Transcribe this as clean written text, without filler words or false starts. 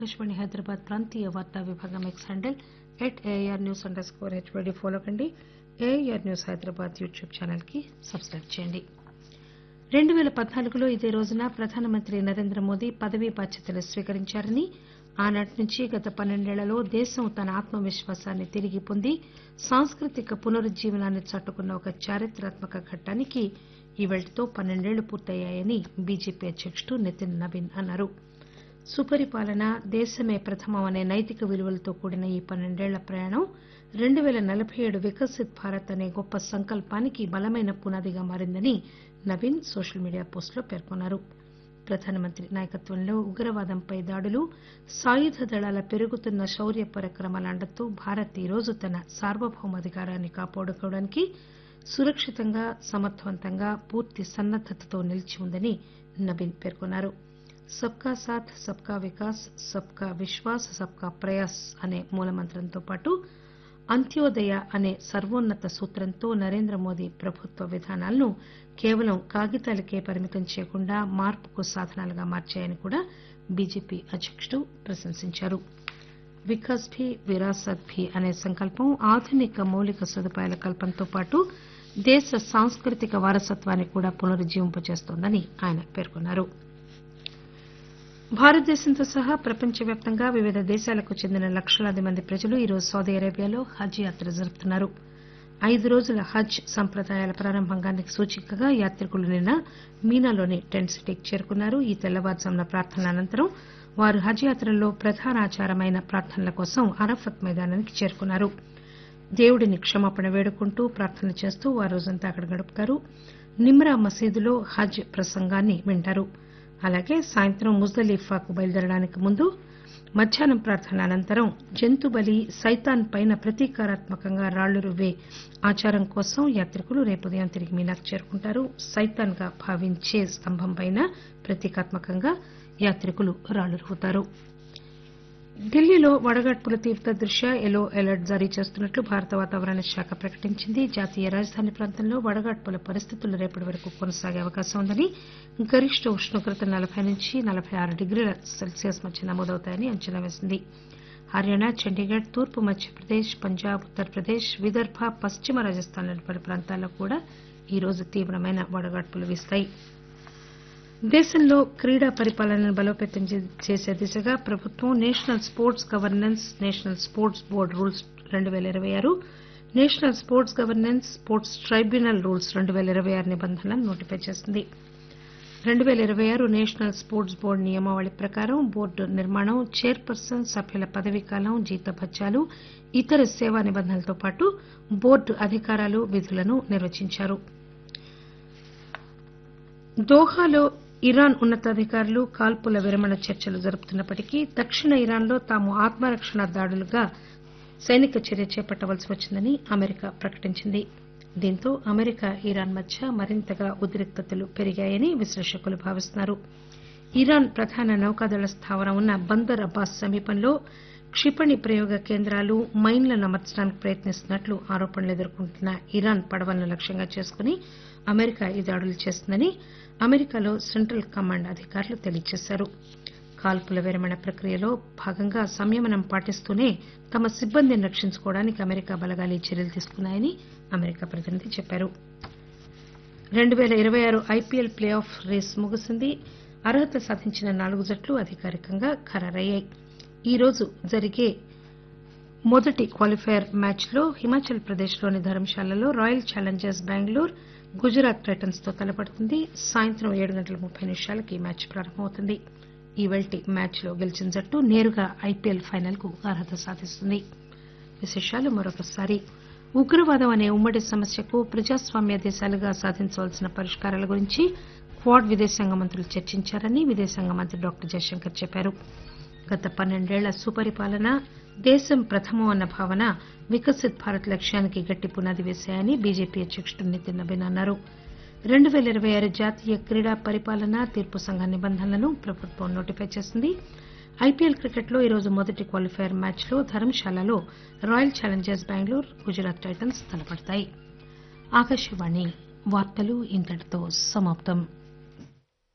ఆకాశవాణి హైదరాబాద్ ప్రాంతీయ వార్తా విభాగం ఎక్స్ హ్యాండిల్ @AIRnews_HYD ఫాలో కండి. AIR news Hyderabad YouTube channel కి సబ్స్క్రైబ్ చేయండి. 2014లో ఇదే రోజున ప్రధానమంత్రి నరేంద్ర మోదీ పదవీ బాధ్యతలు స్వీకరించారని, ఆనాటి నుంచి గత 12 ఏళ్లలో దేశం తన ఆత్మవిశ్వాసాన్ని తిరిగి పొంది సాంస్కృతిక పునరుజ్జీవనాన్ని చాటుకున్న ఒక చారిత్రాత్మక ఘట్టానికి ఇవాళ్టితో 12 ఏళ్లు పూర్తయ్యాయని బీజేపీ అధ్యకుడు నితిన్ నవీన్ అన్నారు. సుపరిపాలన, దేశమే ప్రథమం అనే నైతిక విలువలతో కూడిన ఈ 12 ఏళ్ల ప్రయాణం 2047 వికసిత్ భారత్ అనే గొప్ప సంకల్పానికి బలమైన పునాదిగా మారిందని నవీన్ సోషల్ మీడియా పోస్టులో పేర్కొన్నారు. ప్రధానమంత్రి నాయకత్వంలో ఉగ్రవాదంపై దాడులు, సాయుధ దళాల పెరుగుతున్న శౌర్య పరాక్రమాల అండతో భారత్ ఈరోజు తన సార్వభౌమాధికారాన్ని కాపాడుకోవడానికి సురక్షితంగా, సమర్థవంతంగా, పూర్తి సన్నద్దతతో నిలిచి ఉందని నవీన్ పేర్కొన్నారు. సబ్కా సాథ్, సబ్కా వికాస్, సబ్కా విశ్వాస్, సబ్కా ప్రయాస్ అనే మూలమంత్రంతో పాటు అంత్యోదయ అనే సర్వోన్నత సూత్రంతో నరేంద్ర మోదీ ప్రభుత్వ విధానాలను కేవలం కాగితాలకే పరిమితం చేయకుండా మార్పుకు సాధనాలుగా మార్చాయని కూడా బీజేపీ అధ్యకుడు ప్రశంసించారు. వికాస్ భీ విరాసత్ భీ అనే సంకల్పం ఆధునిక మౌలిక సదుపాయాల కల్పనతో పాటు దేశ సాంస్కృతిక వారసత్వాన్ని కూడా పునరుజ్జీవింపజేస్తోందని ఆయన పేర్కొన్నారు. భారతదేశంతో సహా ప్రపంచవ్యాప్తంగా వివిధ దేశాలకు చెందిన లక్షలాది మంది ప్రజలు ఈరోజు సౌదీ అరేబియాలో హజ్ యాత్ర జరుపుతున్నారు. 5 రోజుల హజ్ సంప్రదాయాల ప్రారంభానికి సూచికగా యాత్రికులు నిన్న మీనాలోని టెంట్ సిటీకి చేరుకున్నారు. ఈ తెల్లవారుజామున ప్రార్థనల అనంతరం వారు హజ్ యాత్రలో ప్రధాన ఆచారమైన ప్రార్థనల కోసం అరఫత్ మైదానానికి చేరుకున్నారు. దేవుడిని క్షమాపణ వేడుకుంటూ ప్రార్థనలు చేస్తూ వారు రోజంతా అక్కడ గడుపుతారు. నిమ్రా మసీదులో హజ్ ప్రసంగాన్ని వింటారు. అలాగే సాయంత్రం ముజ్దలిఫాకు బయలుదేరడానికి ముందు మధ్యాహ్నం ప్రార్థనల అనంతరం జంతుబలి, సైతాన్ పైన ప్రతీకారాత్మకంగా రాళ్లు రువ్వే ఆచారం కోసం యాత్రికులు రేపు ఉదయం తిరిగి మీనాకు చేరుకుంటారు. సైతాన్ గా భావించే స్తంభంపైన ప్రతీకాత్మకంగా యాత్రికులు రాళ్లు రువ్వుతారు. ఢిల్లీలో వడగాడ్పుల తీవ్రత దృష్ట్యా ఎల్లో అలర్ట్ జారీ చేస్తున్నట్లు భారత వాతావరణ శాఖ ప్రకటించింది. జాతీయ రాజధాని ప్రాంతంలో వడగాడ్పుల పరిస్థితులు రేపటి వరకు కొనసాగే అవకాశం ఉందని, గరిష్ట ఉష్ణోగ్రత 40 నుంచి 46 డిగ్రీల సెల్సియస్ మధ్య నమోదవుతాయని అంచనా వేసింది. హర్యానా, చండీగఢ్, తూర్పు మధ్యప్రదేశ్, పంజాబ్, ఉత్తరప్రదేశ్, విదర్భ, పశ్చిమ రాజస్థాన్లోని పలు ప్రాంతాల్లో కూడా ఈరోజు తీవ్రమైన వడగాడ్పులు వీస్తాయి. దేశంలో క్రీడా పరిపాలనను బలోపేతం చేసే దిశగా ప్రభుత్వం national sports governance, national sports board rules 2026, national sports governance, sports tribunal rules 2026 నిబంధనలను నోటిఫై చేసింది. 2026 నేషనల్ స్పోర్ట్స్ బోర్డు నియమావళి ప్రకారం బోర్డు నిర్మాణం, చైర్పర్సన్, సభ్యుల పదవీకాలం, జీతభత్యాలు, ఇతర సేవా నిబంధనలతో పాటు బోర్డు అధికారాలు, విధులను నిర్వచించారు. దోహాలో ఇరాన్ ఉన్నతాధికారులు కాల్పుల విరమణ చర్చలు జరుపుతున్నప్పటికీ దక్షిణ ఇరాన్లో తాము ఆత్మరక్షణ దాడులుగా సైనిక చర్య చేపట్టవలసి వచ్చిందని అమెరికా ప్రకటించింది. దీంతో అమెరికా, ఇరాన్ మధ్య మరింతగా ఉద్రిక్తతలు పెరిగాయని విశ్లేషకులు భావిస్తున్నారు. ఇరాన్ ప్రధాన నౌకాదళ స్థావరం ఉన్న బందర్ అబ్బాస్ సమీపంలో క్షిపణి ప్రయోగ కేంద్రాలు, మైన్లను అమర్చడానికి ప్రయత్నిస్తున్నట్లు ఆరోపణలు ఎదుర్కొంటున్న ఇరాన్ పడవలను లక్ష్యంగా చేసుకుని అమెరికా ఈ దాడులు చేస్తుందని అమెరికాలో సెంట్రల్ కమాండ్ అధికారులు తెలియజేశారు. కాల్పుల విరమణ ప్రక్రియలో భాగంగా సంయమనం పాటిస్తూనే తమ సిబ్బందిని రక్షించుకోవడానికి అమెరికా బలగాలు ఈ చర్యలు తీసుకున్నాయని అమెరికా ప్రతినిధి చెప్పారు. 2026 ఐపీఎల్ ప్లే ఆఫ్ రేస్ ముగిసింది. అర్హత సాధించిన 4 జట్లు అధికారికంగా ఖరారయ్యాయి. ఈ రోజు జరిగే మొదటి క్వాలిఫైయర్ మ్యాచ్లో హిమాచల్ ప్రదేశ్లోని ధర్మశాలలో royal Challengers Bengaluru Gujarat Titans తో తలపడుతుంది. సాయంత్రం 7:30 ఈ మ్యాచ్ ప్రారంభమవుతుంది. ఈవేళ్టి మ్యాచ్లో గెలిచిన జట్టు నేరుగా ఐపీఎల్ ఫైనల్ కు అర్హత సాధిస్తుంది. విశేషాలు మరొకసారి. ఉగ్రవాదం అనే ఉమ్మడి సమస్యకు ప్రజాస్వామ్య దేశాలుగా సాధించవలసిన పరిష్కారాల గురించి క్వాడ్ విదేశాంగ మంత్రులు చర్చించారని విదేశాంగ మంత్రి డాక్టర్ జయశంకర్ చెప్పారు. గత 12 ఏళ్ల సుపరిపాలన, దేశం ప్రథమం అన్న భావన వికసిత్ భారత్ లక్ష్యానికి గట్టి పునాది వేశాయని బీజేపీ అధ్యకుడు నితిన్ నవీన్ అన్నారు. 2026 జాతీయ క్రీడా పరిపాలన, తీర్పు సంఘ నిబంధనలను ప్రభుత్వం నోటిఫై చేసింది. ఐపీఎల్ క్రికెట్లో ఈరోజు మొదటి క్వాలిఫైయర్ మ్యాచ్లో ధర్మశాలలో royal Challengers Bengaluru, Gujarat Titans తలపడతాయి. Akashvani వార్తలు ఇంతటితో సమాప్తం.